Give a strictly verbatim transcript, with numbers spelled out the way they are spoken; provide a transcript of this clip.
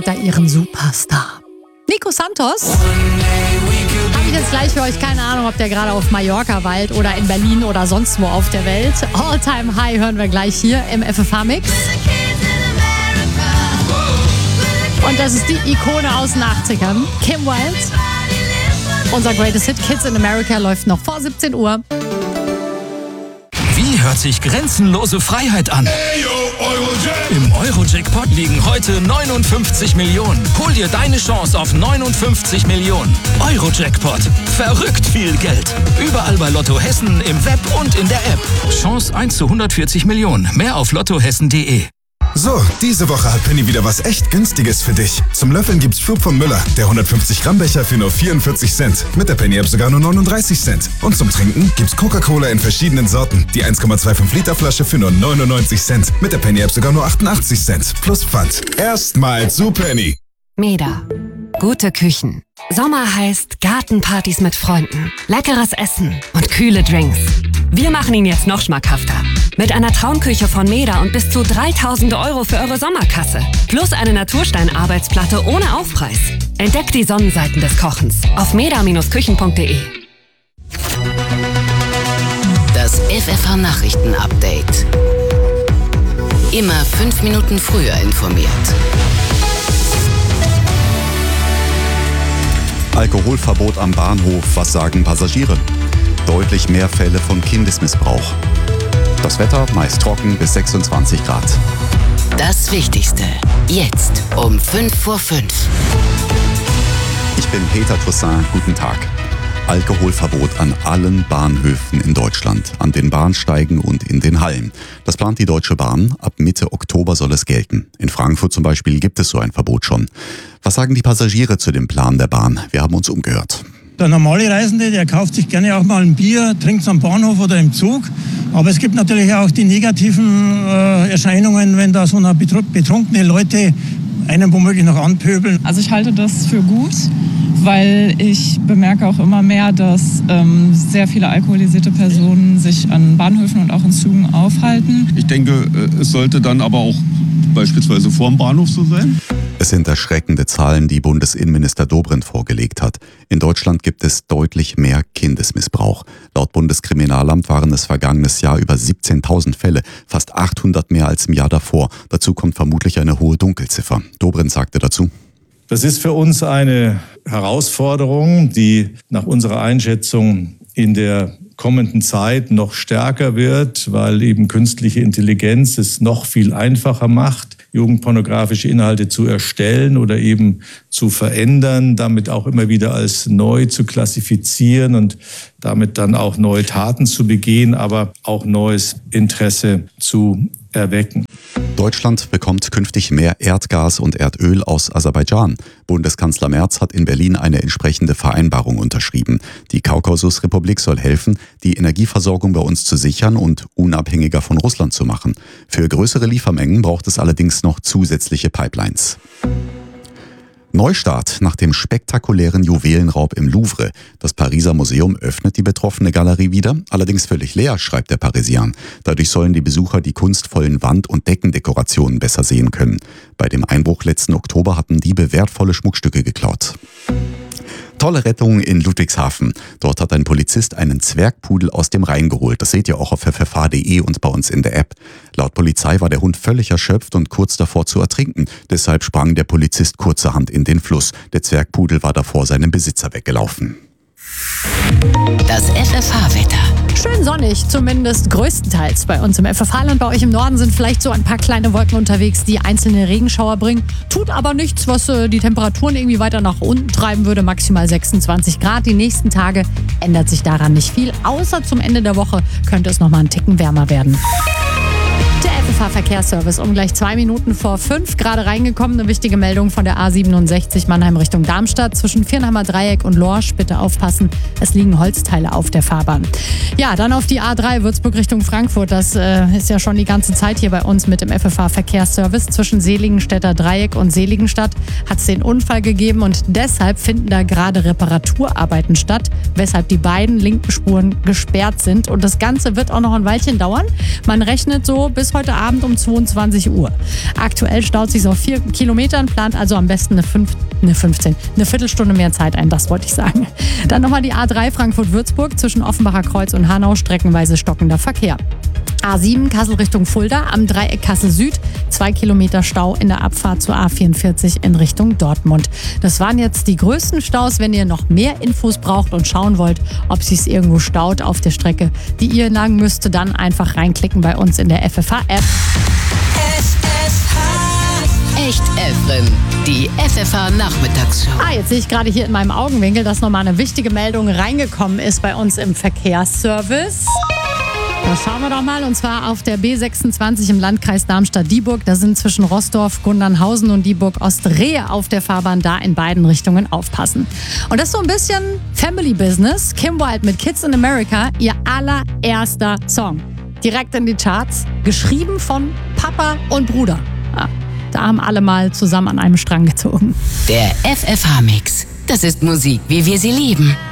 da ihren Superstar. Nico Santos habe ich jetzt gleich für euch. Keine Ahnung, ob der gerade auf Mallorca weilt oder in Berlin oder sonst wo auf der Welt. All Time High hören wir gleich hier im F F H-Mix. Und das ist die Ikone aus den achtzigern, Kim Wilde. Unser Greatest Hit Kids in America läuft noch vor siebzehn Uhr. Wie hört sich grenzenlose Freiheit an? Im Euro-Jackpot liegen heute neunundfünfzig Millionen. Hol dir deine Chance auf neunundfünfzig Millionen. Euro-Jackpot. Verrückt viel Geld. Überall bei Lotto Hessen, im Web und in der App. Chance eins zu hundertvierzig Millionen. Mehr auf lottohessen punkt de. So, diese Woche hat Penny wieder was echt Günstiges für dich. Zum Löffeln gibt's Schub von Müller, der hundertfünfzig Gramm Becher für nur vierundvierzig Cent. Mit der Penny-App sogar nur neununddreißig Cent. Und zum Trinken gibt's Coca-Cola in verschiedenen Sorten. Die eins Komma fünfundzwanzig Liter Flasche für nur neunundneunzig Cent. Mit der Penny-App sogar nur achtundachtzig Cent. Plus Pfand. Erstmal zu Penny. Meda. Gute Küchen. Sommer heißt Gartenpartys mit Freunden, leckeres Essen und kühle Drinks. Wir machen ihn jetzt noch schmackhafter. Mit einer Traumküche von Meda und bis zu dreitausend Euro für eure Sommerkasse. Plus eine Naturstein-Arbeitsplatte ohne Aufpreis. Entdeckt die Sonnenseiten des Kochens auf meda Bindestrich küchen punkt de. Das F F H-Nachrichten-Update. Immer fünf Minuten früher informiert. Alkoholverbot am Bahnhof, was sagen Passagiere? Deutlich mehr Fälle von Kindesmissbrauch. Das Wetter meist trocken bis sechsundzwanzig Grad. Das Wichtigste jetzt um fünf vor fünf. Ich bin Peter Toussaint, guten Tag. Alkoholverbot an allen Bahnhöfen in Deutschland, an den Bahnsteigen und in den Hallen. Das plant die Deutsche Bahn. Ab Mitte Oktober soll es gelten. In Frankfurt zum Beispiel gibt es so ein Verbot schon. Was sagen die Passagiere zu dem Plan der Bahn? Wir haben uns umgehört. Der normale Reisende, der kauft sich gerne auch mal ein Bier, trinkt es am Bahnhof oder im Zug. Aber es gibt natürlich auch die negativen äh, Erscheinungen, wenn da so eine betrunkene Leute einen womöglich noch anpöbeln. Also ich halte das für gut, weil ich bemerke auch immer mehr, dass ähm, sehr viele alkoholisierte Personen sich an Bahnhöfen und auch in Zügen aufhalten. Ich denke, es sollte dann aber auch beispielsweise vor dem Bahnhof so sein. Es sind erschreckende Zahlen, die Bundesinnenminister Dobrindt vorgelegt hat. In Deutschland gibt es deutlich mehr Kindesmissbrauch. Laut Bundeskriminalamt waren es vergangenes Jahr über siebzehntausend Fälle, fast achthundert mehr als im Jahr davor. Dazu kommt vermutlich eine hohe Dunkelziffer. Dobrindt sagte dazu: Das ist für uns eine Herausforderung, die nach unserer Einschätzung in der kommenden Zeit noch stärker wird, weil eben künstliche Intelligenz es noch viel einfacher macht, jugendpornografische Inhalte zu erstellen oder eben zu verändern, damit auch immer wieder als neu zu klassifizieren und damit dann auch neue Taten zu begehen, aber auch neues Interesse zu erwecken. Deutschland bekommt künftig mehr Erdgas und Erdöl aus Aserbaidschan. Bundeskanzler Merz hat in Berlin eine entsprechende Vereinbarung unterschrieben. Die Kaukasusrepublik soll helfen, die Energieversorgung bei uns zu sichern und unabhängiger von Russland zu machen. Für größere Liefermengen braucht es allerdings noch zusätzliche Pipelines. Neustart nach dem spektakulären Juwelenraub im Louvre. Das Pariser Museum öffnet die betroffene Galerie wieder, allerdings völlig leer, schreibt der Parisien. Dadurch sollen die Besucher die kunstvollen Wand- und Deckendekorationen besser sehen können. Bei dem Einbruch letzten Oktober hatten Diebe wertvolle Schmuckstücke geklaut. Tolle Rettung in Ludwigshafen. Dort hat ein Polizist einen Zwergpudel aus dem Rhein geholt. Das seht ihr auch auf f f h punkt de und bei uns in der App. Laut Polizei war der Hund völlig erschöpft und kurz davor zu ertrinken. Deshalb sprang der Polizist kurzerhand in den Fluss. Der Zwergpudel war davor seinem Besitzer weggelaufen. Das F F H-Wetter. Schön sonnig, zumindest größtenteils bei uns im F F H-Land. Bei euch im Norden sind vielleicht so ein paar kleine Wolken unterwegs, die einzelne Regenschauer bringen. Tut aber nichts, was äh, die Temperaturen irgendwie weiter nach unten treiben würde. Maximal sechsundzwanzig Grad. Die nächsten Tage ändert sich daran nicht viel. Außer zum Ende der Woche könnte es nochmal einen Ticken wärmer werden. Der F F H-Verkehrsservice um gleich zwei Minuten vor fünf. Gerade reingekommen, eine wichtige Meldung von der A siebenundsechzig Mannheim Richtung Darmstadt. Zwischen Viernheimer Dreieck und Lorsch, bitte aufpassen, es liegen Holzteile auf der Fahrbahn. Ja, dann auf die A drei Würzburg Richtung Frankfurt. Das äh, ist ja schon die ganze Zeit hier bei uns mit dem F F H-Verkehrsservice. Zwischen Seligenstädter Dreieck und Seligenstadt hat es den Unfall gegeben und deshalb finden da gerade Reparaturarbeiten statt, weshalb die beiden linken Spuren gesperrt sind. Und das Ganze wird auch noch ein Weilchen dauern. Man rechnet so bis heute heute Abend um zweiundzwanzig Uhr. Aktuell staut sich auf vier Kilometern, plant also am besten eine, fünf, eine fünfzehn, eine Viertelstunde mehr Zeit ein, das wollte ich sagen. Dann nochmal die A drei Frankfurt-Würzburg zwischen Offenbacher Kreuz und Hanau, streckenweise stockender Verkehr. A sieben Kassel Richtung Fulda am Dreieck Kassel Süd, zwei Kilometer Stau in der Abfahrt zur A vierundvierzig in Richtung Dortmund. Das waren jetzt die größten Staus. Wenn ihr noch mehr Infos braucht und schauen wollt, ob es sich irgendwo staut auf der Strecke, die ihr lang müsste, dann einfach reinklicken bei uns in der F F H-App. F F H. Echt Efren. Die F F H-Nachmittagsshow. Ah, jetzt sehe ich gerade hier in meinem Augenwinkel, dass nochmal eine wichtige Meldung reingekommen ist bei uns im Verkehrsservice. Da schauen wir doch mal, und zwar auf der B sechsundzwanzig im Landkreis Darmstadt-Dieburg. Da sind zwischen Rossdorf, Gundernhausen und Dieburg-Ost Rehe auf der Fahrbahn, da in beiden Richtungen aufpassen. Und das ist so ein bisschen Family Business. Kim Wilde mit Kids in America, ihr allererster Song. Direkt in die Charts, geschrieben von Papa und Bruder. Ja, da haben alle mal zusammen an einem Strang gezogen. Der F F H-Mix. Das ist Musik, wie wir sie lieben.